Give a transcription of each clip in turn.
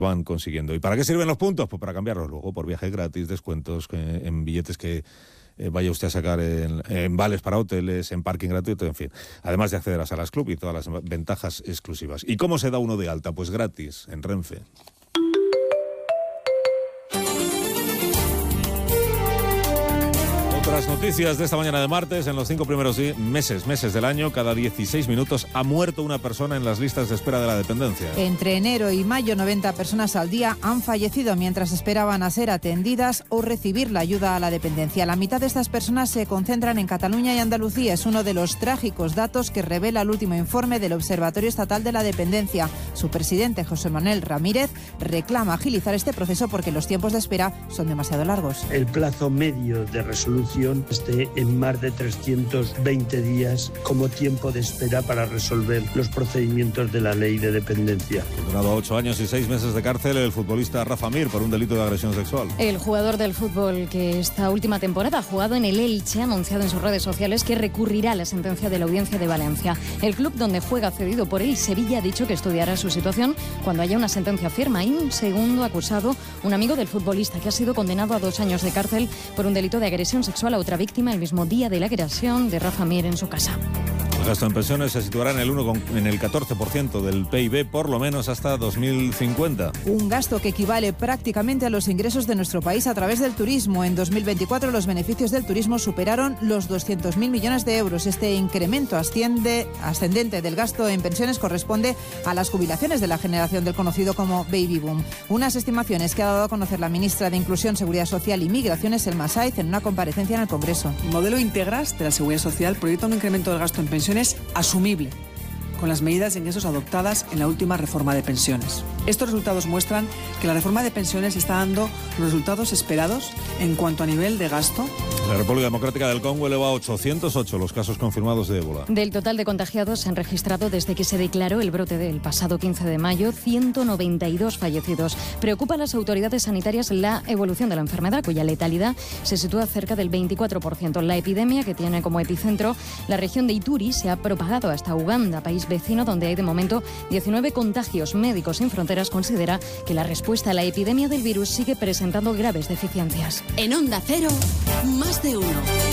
van consiguiendo. ¿Y para qué sirven los puntos? Pues para cambiarlos luego por viajes gratis, descuentos en billetes que vaya usted a sacar en vales para hoteles, en parking gratuito, en fin. Además de acceder a salas club y todas las ventajas exclusivas. ¿Y cómo se da uno de alta? Pues gratis, en Renfe. Otras noticias de esta mañana de martes: en los 5 primeros meses del año, cada 16 minutos ha muerto una persona en las listas de espera de la dependencia. Entre enero y mayo, 90 personas al día han fallecido mientras esperaban a ser atendidas o recibir la ayuda a la dependencia. La mitad de estas personas se concentran en Cataluña y Andalucía. Es uno de los trágicos datos que revela el último informe del Observatorio Estatal de la Dependencia. Su presidente, José Manuel Ramírez, reclama agilizar este proceso porque los tiempos de espera son demasiado largos. El plazo medio de resolución esté en más de 320 días como tiempo de espera para resolver los procedimientos de la ley de dependencia. Condenado a 8 años y 6 meses de cárcel el futbolista Rafa Mir por un delito de agresión sexual. El jugador del fútbol que esta última temporada ha jugado en el Elche ha anunciado en sus redes sociales que recurrirá a la sentencia de la Audiencia de Valencia. El club donde juega, cedido por él, Sevilla, ha dicho que estudiará su situación cuando haya una sentencia firme. Y un segundo acusado, un amigo del futbolista que ha sido condenado a 2 años de cárcel por un delito de agresión sexual a otra víctima el mismo día de la agresión de Rafa Mir en su casa. El gasto en pensiones se situará en el 14% del PIB, por lo menos hasta 2050. Un gasto que equivale prácticamente a los ingresos de nuestro país a través del turismo. En 2024 los beneficios del turismo superaron los 200.000 millones de euros. Este incremento ascendente del gasto en pensiones corresponde a las jubilaciones de la generación del conocido como Baby Boom. Unas estimaciones que ha dado a conocer la ministra de Inclusión, Seguridad Social y Migraciones, Selma Saiz, en una comparecencia en el Congreso. El modelo Integras de la Seguridad Social proyecta un incremento del gasto en pensiones asumible con las medidas de ingresos adoptadas en la última reforma de pensiones. Estos resultados muestran que la reforma de pensiones está dando los resultados esperados en cuanto a nivel de gasto. La República Democrática del Congo eleva a 808 los casos confirmados de ébola. Del total de contagiados se han registrado desde que se declaró el brote del pasado 15 de mayo 192 fallecidos. Preocupa a las autoridades sanitarias la evolución de la enfermedad, cuya letalidad se sitúa cerca del 24%. La epidemia, que tiene como epicentro la región de Ituri, se ha propagado hasta Uganda, país vecino donde hay de momento 19 contagios. Médicos Sin Fronteras considera que la respuesta a la epidemia del virus sigue presentando graves deficiencias. En Onda Cero, Más de Uno.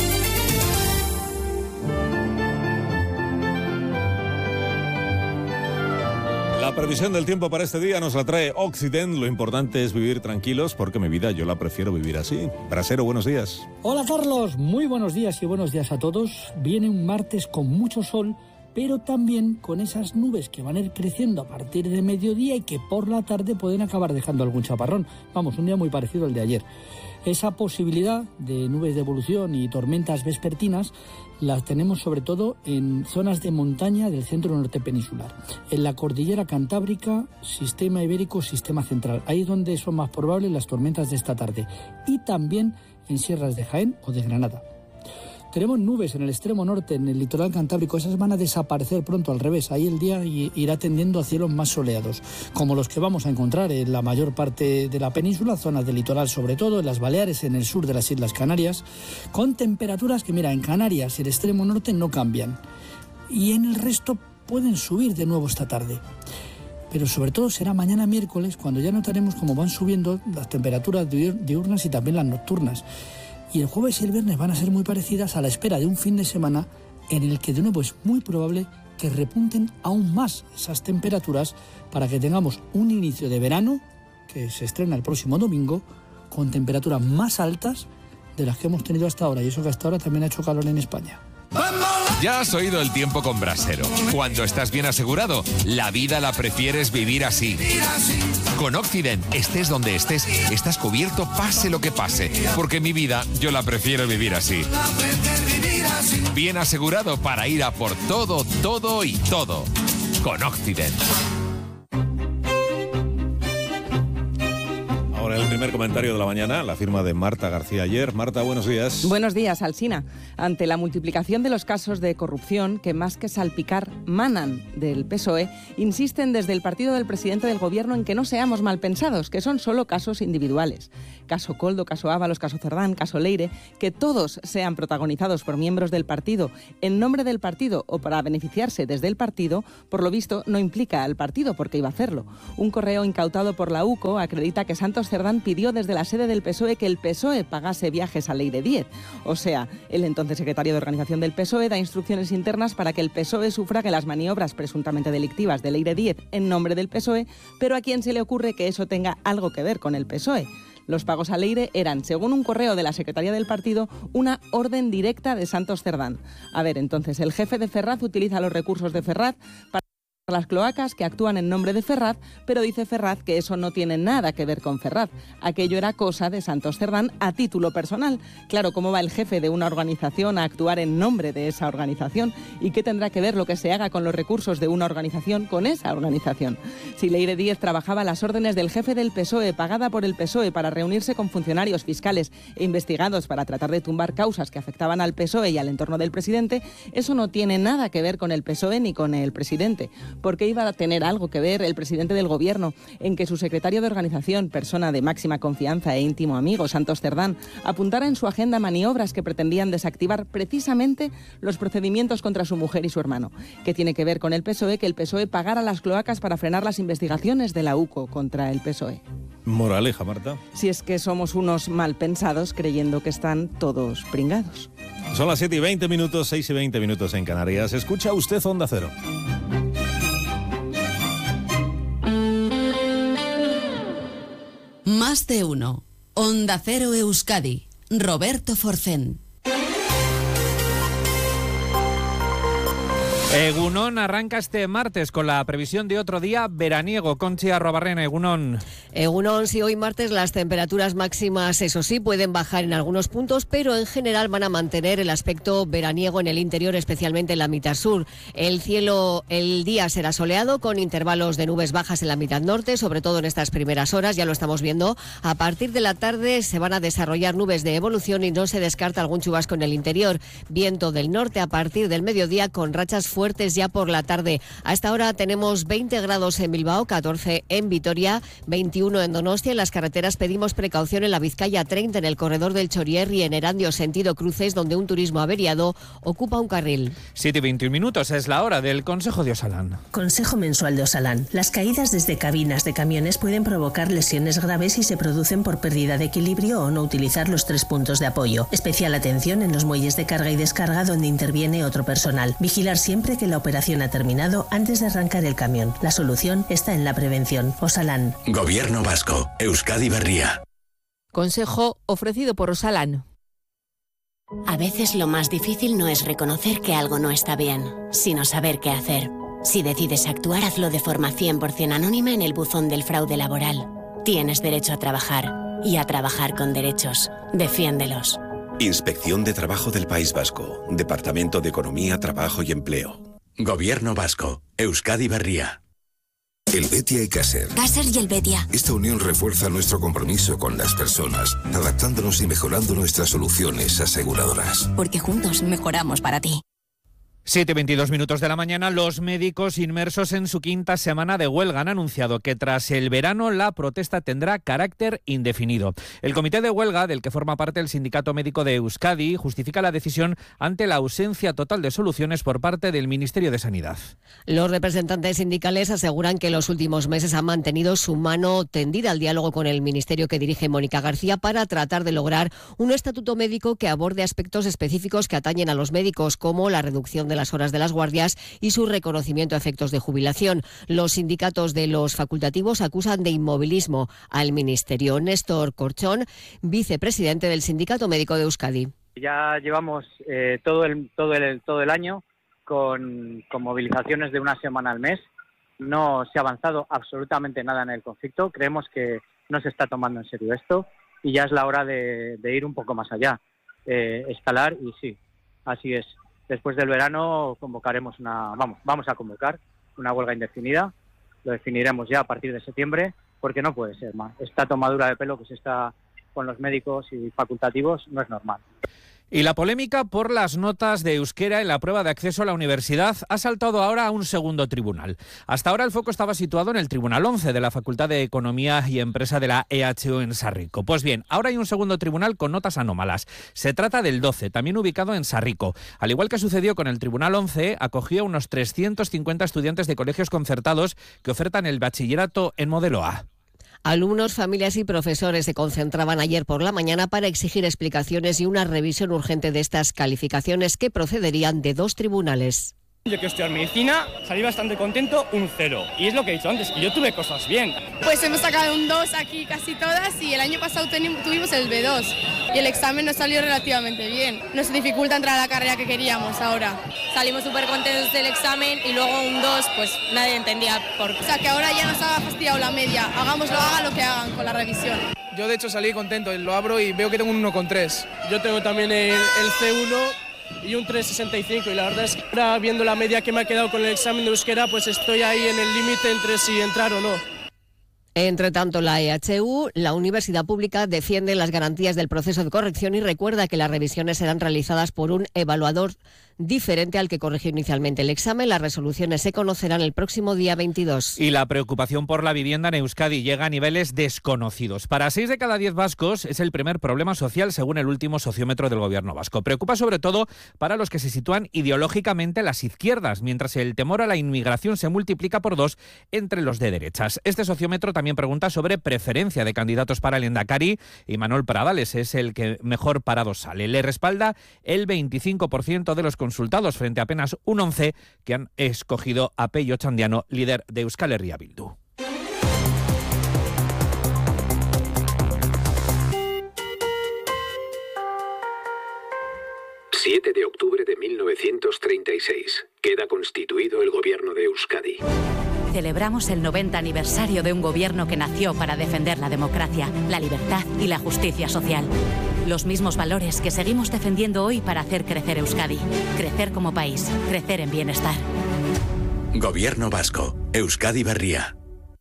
La previsión del tiempo para este día nos la trae Occident. Lo importante es vivir tranquilos porque mi vida yo la prefiero vivir así. Brasero, buenos días. Hola Carlos, muy buenos días y buenos días a todos. Viene un martes con mucho sol, pero también con esas nubes que van a ir creciendo a partir de mediodía y que por la tarde pueden acabar dejando algún chaparrón. Vamos, un día muy parecido al de ayer. Esa posibilidad de nubes de evolución y tormentas vespertinas las tenemos sobre todo en zonas de montaña del centro norte peninsular. En la cordillera cantábrica, sistema ibérico, sistema central. Ahí es donde son más probables las tormentas de esta tarde. Y también en sierras de Jaén o de Granada. Tenemos nubes en el extremo norte, en el litoral cantábrico. Esas van a desaparecer pronto, al revés. Ahí el día irá tendiendo a cielos más soleados, como los que vamos a encontrar en la mayor parte de la península, zonas del litoral sobre todo, en las Baleares, en el sur de las Islas Canarias, con temperaturas que, mira, en Canarias y el extremo norte no cambian. Y en el resto pueden subir de nuevo esta tarde. Pero sobre todo será mañana miércoles cuando ya notaremos cómo van subiendo las temperaturas diurnas y también las nocturnas. Y el jueves y el viernes van a ser muy parecidas, a la espera de un fin de semana en el que de nuevo es muy probable que repunten aún más esas temperaturas para que tengamos un inicio de verano que se estrena el próximo domingo con temperaturas más altas de las que hemos tenido hasta ahora. Y eso que hasta ahora también ha hecho calor en España. Ya has oído el tiempo con Brasero. Cuando estás bien asegurado, la vida la prefieres vivir así. Con Occident, estés donde estés, estás cubierto pase lo que pase. Porque mi vida, yo la prefiero vivir así. Bien asegurado para ir a por todo, todo y todo. Con Occident. Ahora el Primer comentario de la mañana, la firma de Marta García ayer. Marta, buenos días. Buenos días, Alsina. Ante la multiplicación de los casos de corrupción que más que salpicar manan del PSOE, insisten desde el partido del presidente del gobierno en que no seamos mal pensados, que son solo casos individuales. Caso Koldo, caso Ábalos, caso Cerdán, caso Leire, que todos sean protagonizados por miembros del partido en nombre del partido o para beneficiarse desde el partido, por lo visto no implica al partido porque iba a hacerlo. Un correo incautado por la UCO acredita que Santos Cerdán pidió desde la sede del PSOE que el PSOE pagase viajes a Leire Díez. O sea, el entonces secretario de Organización del PSOE da instrucciones internas para que el PSOE sufrague las maniobras presuntamente delictivas de Leire Díez en nombre del PSOE, pero ¿a quién se le ocurre que eso tenga algo que ver con el PSOE? Los pagos a Leire eran, según un correo de la Secretaría del partido, una orden directa de Santos Cerdán. A ver, entonces, el jefe de Ferraz utiliza los recursos de Ferraz para las cloacas que actúan en nombre de Ferraz, pero dice Ferraz que eso no tiene nada que ver con Ferraz. Aquello era cosa de Santos Cerdán a título personal. Claro, ¿cómo va el jefe de una organización a actuar en nombre de esa organización? ¿Y qué tendrá que ver lo que se haga con los recursos de una organización con esa organización? Si Leire Díez trabajaba a las órdenes del jefe del PSOE, pagada por el PSOE para reunirse con funcionarios fiscales e investigados para tratar de tumbar causas que afectaban al PSOE y al entorno del presidente, eso no tiene nada que ver con el PSOE ni con el presidente. ¿Por qué iba a tener algo que ver el presidente del gobierno en que su secretario de organización, persona de máxima confianza e íntimo amigo, Santos Cerdán, apuntara en su agenda maniobras que pretendían desactivar precisamente los procedimientos contra su mujer y su hermano? ¿Qué tiene que ver con el PSOE que el PSOE pagara las cloacas para frenar las investigaciones de la UCO contra el PSOE? Moraleja, Marta. Si es que somos unos mal pensados creyendo que están todos pringados. Son las 7:20, 6:20 en Canarias. Escucha usted Onda Cero. Más de uno. Onda Cero Euskadi. Roberto Forcén. Egunon arranca este martes con la previsión de otro día veraniego. Conchi Arrobarrena, Egunon. Egunon, si hoy martes las temperaturas máximas, eso sí, pueden bajar en algunos puntos, pero en general van a mantener el aspecto veraniego en el interior, especialmente en la mitad sur. El día será soleado con intervalos de nubes bajas en la mitad norte, sobre todo en estas primeras horas, ya lo estamos viendo. A partir de la tarde se van a desarrollar nubes de evolución y no se descarta algún chubasco en el interior. Viento del norte a partir del mediodía con rachas fuertes ya por la tarde. A esta hora tenemos 20 grados en Bilbao, 14 en Vitoria, 21 en Donostia. En las carreteras pedimos precaución en la Vizcaya 30, en el corredor del Chorier y en Erandio sentido cruces, donde un turismo averiado ocupa un carril. 7:21 es la hora del Consejo de Osalan. Consejo mensual de Osalan. Las caídas desde cabinas de camiones pueden provocar lesiones graves si se producen por pérdida de equilibrio o no utilizar los 3 puntos de apoyo. Especial atención en los muelles de carga y descarga donde interviene otro personal. Vigilar siempre que la operación ha terminado antes de arrancar el camión. La solución está en la prevención. Osalan. Gobierno Vasco. Euskadi Berria. Consejo ofrecido por Osalan. A veces lo más difícil no es reconocer que algo no está bien, sino saber qué hacer. Si decides actuar, hazlo de forma 100% anónima en el buzón del fraude laboral. Tienes derecho a trabajar y a trabajar con derechos. Defiéndelos. Inspección de Trabajo del País Vasco. Departamento de Economía, Trabajo y Empleo. Gobierno Vasco. Euskadi Berria. Helvetia y Caser. Caser y Helvetia. Esta unión refuerza nuestro compromiso con las personas, adaptándonos y mejorando nuestras soluciones aseguradoras. Porque juntos mejoramos para ti. 7:22 de la mañana, los médicos inmersos en su quinta semana de huelga han anunciado que tras el verano la protesta tendrá carácter indefinido. El comité de huelga, del que forma parte el Sindicato Médico de Euskadi, justifica la decisión ante la ausencia total de soluciones por parte del Ministerio de Sanidad. Los representantes sindicales aseguran que en los últimos meses han mantenido su mano tendida al diálogo con el Ministerio que dirige Mónica García para tratar de lograr un estatuto médico que aborde aspectos específicos que atañen a los médicos, como la reducción de las horas de las guardias y su reconocimiento a efectos de jubilación. Los sindicatos de los facultativos acusan de inmovilismo al Ministerio. Néstor Corchón, vicepresidente del Sindicato Médico de Euskadi. Ya llevamos todo el año con movilizaciones de una semana al mes. No se ha avanzado absolutamente nada en el conflicto. Creemos que no se está tomando en serio esto y ya es la hora de ir un poco más allá, escalar, y sí, así es. Después del verano vamos a convocar una huelga indefinida. Lo definiremos ya a partir de septiembre porque no puede ser más. Esta tomadura de pelo que se está con los médicos y facultativos no es normal. Y la polémica por las notas de euskera en la prueba de acceso a la universidad ha saltado ahora a un segundo tribunal. Hasta ahora el foco estaba situado en el Tribunal 11 de la Facultad de Economía y Empresa de la EHU en Sarrico. Pues bien, ahora hay un segundo tribunal con notas anómalas. Se trata del 12, también ubicado en Sarrico. Al igual que sucedió con el Tribunal 11, acogió a unos 350 estudiantes de colegios concertados que ofertan el bachillerato en modelo A. Alumnos, familias y profesores se concentraban ayer por la mañana para exigir explicaciones y una revisión urgente de estas calificaciones que procederían de 2 tribunales. Yo que estudié medicina salí bastante contento, un 0. Y es lo que he dicho antes, que yo tuve cosas bien. Pues hemos sacado un 2 aquí casi todas y el año pasado tuvimos el B2 y el examen nos salió relativamente bien. Nos dificulta entrar a la carrera que queríamos ahora. Salimos súper contentos del examen y luego un 2, pues nadie entendía por qué. O sea que ahora ya nos ha fastidiado la media, hagan lo que hagan con la revisión. Yo de hecho salí contento, lo abro y veo que tengo un 1,3. Yo tengo también el C1 y un 3,65 y la verdad es que ahora viendo la media que me ha quedado con el examen de euskera, pues estoy ahí en el límite entre si entrar o no. Entre tanto, la EHU, la universidad pública, defiende las garantías del proceso de corrección y recuerda que las revisiones serán realizadas por un evaluador diferente al que corrigió inicialmente el examen. Las resoluciones se conocerán el próximo día 22. Y la preocupación por la vivienda en Euskadi llega a niveles desconocidos. Para 6 de cada 10 vascos es el primer problema social según el último sociómetro del gobierno vasco. Preocupa sobre todo para los que se sitúan ideológicamente a las izquierdas, mientras el temor a la inmigración se multiplica por 2 entre los de derechas. Este sociómetro también pregunta sobre preferencia de candidatos para el Endacari y Manuel Pradales es el que mejor parado sale. Le respalda el 25% de los consultados frente a apenas un 11% que han escogido a Pello Txandiano, líder de Euskal Herria Bildu. ...7 de octubre de 1936... queda constituido el gobierno de Euskadi. Celebramos el 90 aniversario de un gobierno que nació para defender la democracia, la libertad y la justicia social. Los mismos valores que seguimos defendiendo hoy para hacer crecer Euskadi. Crecer como país, crecer en bienestar. Gobierno vasco, Euskadi Berria.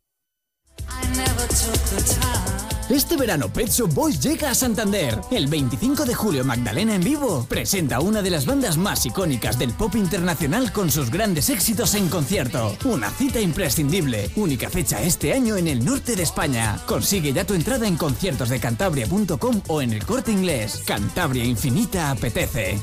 Este verano Pet Shop Boys llega a Santander. El 25 de julio Magdalena en vivo presenta una de las bandas más icónicas del pop internacional con sus grandes éxitos en concierto. Una cita imprescindible. Única fecha este año en el norte de España. Consigue ya tu entrada en conciertosdecantabria.com o en el Corte Inglés. Cantabria Infinita apetece.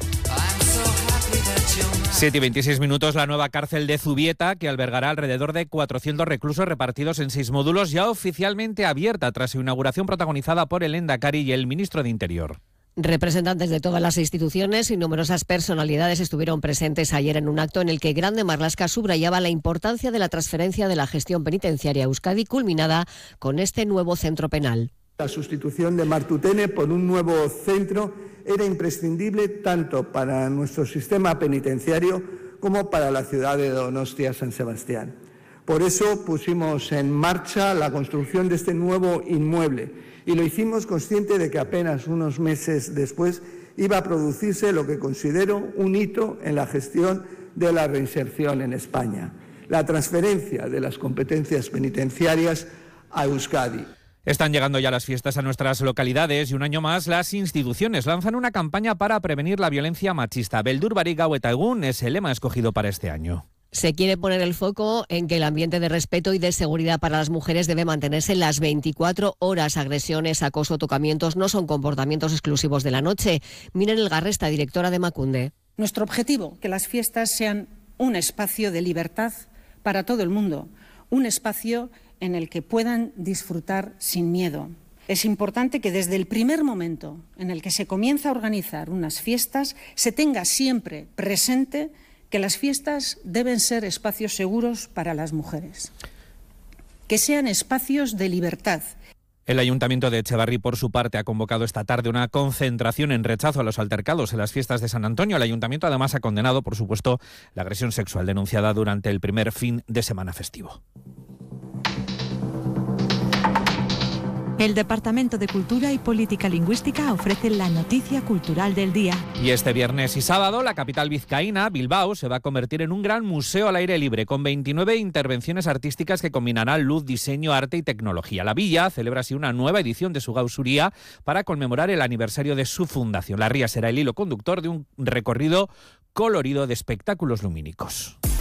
7 y 26 minutos, la nueva cárcel de Zubieta, que albergará alrededor de 400 reclusos repartidos en 6 módulos, ya oficialmente abierta tras su inauguración protagonizada por el Endacari y el ministro de Interior. Representantes de todas las instituciones y numerosas personalidades estuvieron presentes ayer en un acto en el que Grande Marlaska subrayaba la importancia de la transferencia de la gestión penitenciaria a Euskadi, culminada con este nuevo centro penal. La sustitución de Martutene por un nuevo centro era imprescindible tanto para nuestro sistema penitenciario como para la ciudad de Donostia-San Sebastián. Por eso pusimos en marcha la construcción de este nuevo inmueble y lo hicimos consciente de que apenas unos meses después iba a producirse lo que considero un hito en la gestión de la reinserción en España, la transferencia de las competencias penitenciarias a Euskadi. Están llegando ya las fiestas a nuestras localidades y un año más las instituciones lanzan una campaña para prevenir la violencia machista. Beldur barik gau eta egun es el lema escogido para este año. Se quiere poner el foco en que el ambiente de respeto y de seguridad para las mujeres debe mantenerse las 24 horas. Agresiones, acoso, tocamientos no son comportamientos exclusivos de la noche. Miren Elgarresta, directora de Emakunde. Nuestro objetivo, que las fiestas sean un espacio de libertad para todo el mundo, un espacio en el que puedan disfrutar sin miedo. Es importante que desde el primer momento en el que se comienza a organizar unas fiestas se tenga siempre presente que las fiestas deben ser espacios seguros para las mujeres, que sean espacios de libertad. El Ayuntamiento de Etxebarri, por su parte, ha convocado esta tarde una concentración en rechazo a los altercados en las fiestas de San Antonio. El Ayuntamiento además ha condenado, por supuesto, la agresión sexual denunciada durante el primer fin de semana festivo. El Departamento de Cultura y Política Lingüística ofrece la noticia cultural del día. Y este viernes y sábado, la capital vizcaína, Bilbao, se va a convertir en un gran museo al aire libre, con 29 intervenciones artísticas que combinarán luz, diseño, arte y tecnología. La villa celebra así una nueva edición de su Gausuría para conmemorar el aniversario de su fundación. La ría será el hilo conductor de un recorrido colorido de espectáculos lumínicos.